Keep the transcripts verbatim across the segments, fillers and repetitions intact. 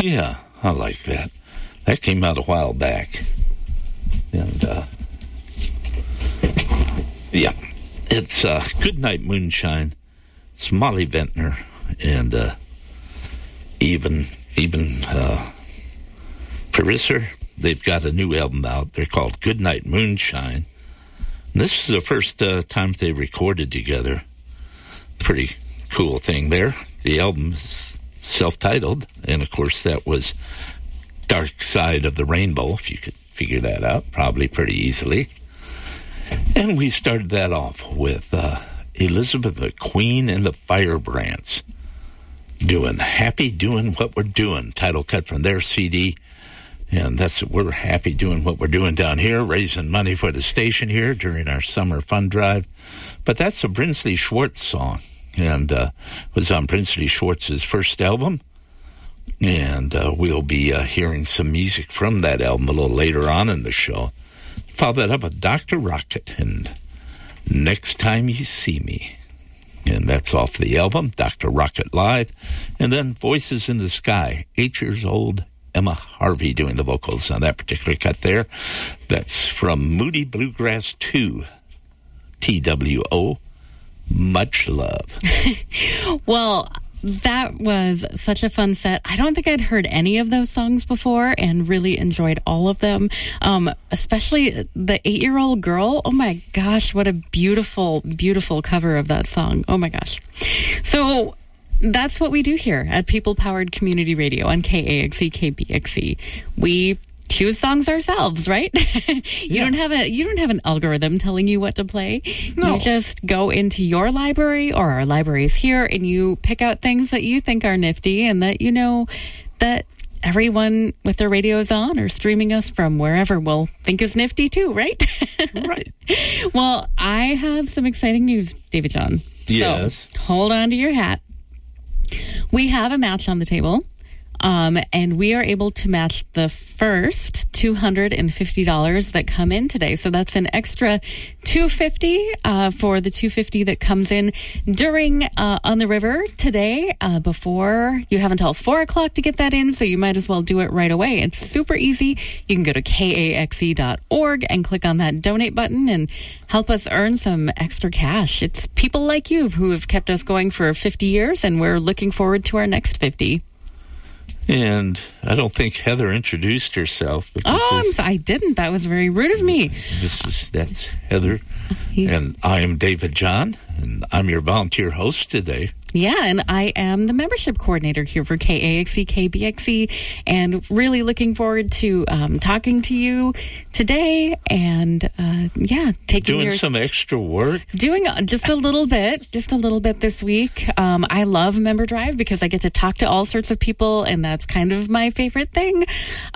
Yeah, I like that. That came out a while back. And, uh, yeah, it's uh, Goodnight Moonshine. It's Molly Ventnor and uh, even, even uh, Parisser. They've got a new album out. They're called Goodnight Moonshine. And this is the first uh, time they recorded together. Pretty cool thing there. The album is self-titled, and of course that was Dark Side of the Rainbow, if you could figure that out, probably pretty easily. And we started that off with uh, Elizabeth the Queen and the Firebrands doing Happy Doing What We're Doing, title cut from their C D. And that's we're happy doing what we're doing down here, raising money for the station here during our summer fund drive. But that's a Brinsley Schwartz song, and uh, was on Brinsley Schwartz's first album. And uh, we'll be uh, hearing some music from that album a little later on in the show. Follow that up with Doctor Rocket and Next Time You See Me. And that's off the album, Doctor Rocket Live. And then Voices in the Sky, eight years old Emma Harvey doing the vocals on that particular cut there. That's from Moody Bluegrass two, T W O, Much Love. Well, that was such a fun set. I don't think I'd heard any of those songs before and really enjoyed all of them, um, especially the eight-year-old girl. Oh, my gosh, what a beautiful, beautiful cover of that song. Oh, my gosh. So that's what we do here at People Powered Community Radio on K A X E, K B X E. We choose songs ourselves, right? you Yeah. don't have a you don't have an algorithm telling you what to play. No. You just go into your library or our libraries here and you pick out things that you think are nifty and that you know that everyone with their radios on or streaming us from wherever will think is nifty too, right? Right. Well, I have some exciting news, David John. Yes. So hold on to your hat. We have a match on the table, um, and we are able to match the first two hundred fifty dollars that come in today. So that's an extra two hundred fifty dollars uh, for the two hundred fifty dollars that comes in during uh, On the River today uh, before. You have until four o'clock to get that in, so you might as well do it right away. It's super easy. You can go to K A X E dot org and click on that donate button and help us earn some extra cash. It's people like you who have kept us going for fifty years, and we're looking forward to our next fifty. And I don't think Heather introduced herself. But Oh, I'm is, so, I didn't. That was very rude of me. This is that's Heather, and I am David John, and I'm your volunteer host today. Yeah, and I am the membership coordinator here for K A X E, K B X E, and really looking forward to um, talking to you today and, uh, yeah, taking Doing your... some extra work. Doing just a little bit, just a little bit this week. Um, I love Member Drive because I get to talk to all sorts of people, and that's kind of my favorite thing.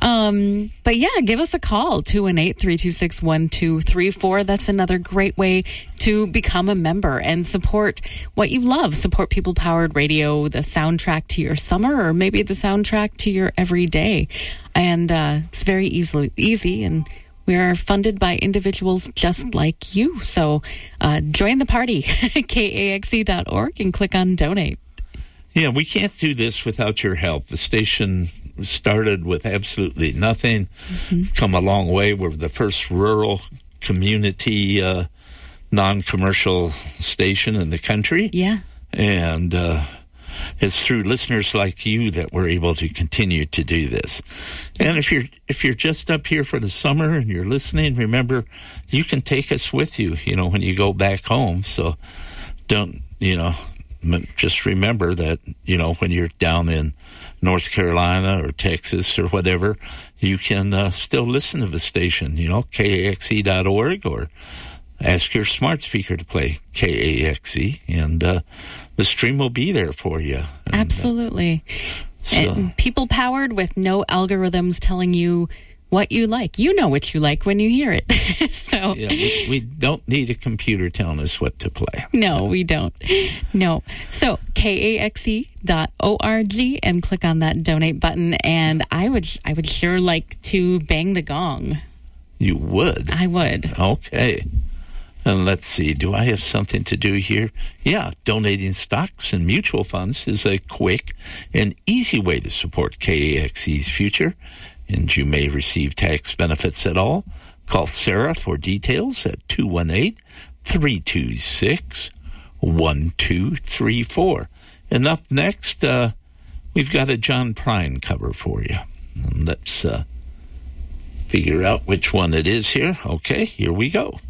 Um, but yeah, give us a call, two one eight, three two six, one two three four. That's another great way to become a member and support what you love. Support People Powered Radio, the soundtrack to your summer, or maybe the soundtrack to your everyday. And uh, it's very easily easy, and we are funded by individuals just like you. So uh, join the party, K A X E dot org, and click on donate. Yeah, we can't do this without your help. The station started with absolutely nothing. Mm-hmm. Come a long way. We're the first rural community uh, non-commercial station in the country. Yeah. And uh, it's through listeners like you that we're able to continue to do this. And if you're if you're just up here for the summer and you're listening, remember, you can take us with you, you know, when you go back home. So don't, you know, just remember that, you know, when you're down in North Carolina or Texas or whatever, you can uh, still listen to the station, you know, K A X E dot org, or ask your smart speaker to play K A X E, and uh, the stream will be there for you. And, absolutely. Uh, so. And people powered with no algorithms telling you what you like. You know what you like when you hear it. so yeah, we, we don't need a computer telling us what to play. No, we don't. No. So K A X E dot org and click on that donate button. And I would, I would sure like to bang the gong. You would? I would. Okay. And let's see, do I have something to do here? Yeah, donating stocks and mutual funds is a quick and easy way to support K A X E's future, and you may receive tax benefits at all. Call Sarah for details at two one eight, three two six, one two three four. And up next, uh, we've got a John Prine cover for you. And let's uh, figure out which one it is here. Okay, here we go.